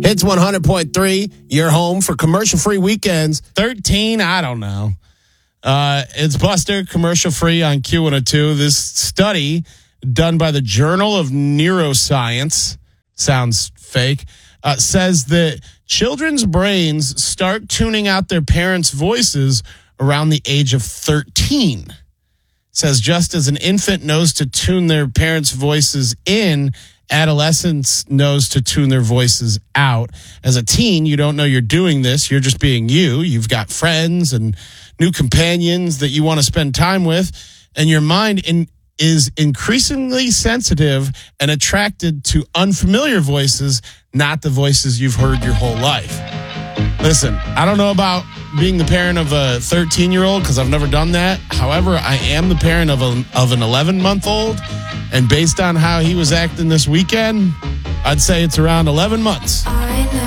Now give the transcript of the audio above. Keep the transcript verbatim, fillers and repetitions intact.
It's one hundred point three, your home for commercial-free weekends. thirteen, I don't know. Uh, it's Buster, commercial-free on Q one oh two. This study done by the Journal of Neuroscience, sounds fake, uh, says that children's brains start tuning out their parents' voices around the age of thirteen. It says just as an infant knows to tune their parents' voices in, adolescents knows to tune their voices out. As a teen, you don't know you're doing this. You're just being you. You've got friends and new companions that you want to spend time with, and your mind in, is increasingly sensitive and attracted to unfamiliar voices, not the voices you've heard your whole life. Listen, I don't know about being the parent of a thirteen-year-old because I've never done that. However, I am the parent of, a, of an eleven-month-old, and based on how he was acting this weekend, I'd say it's around eleven months.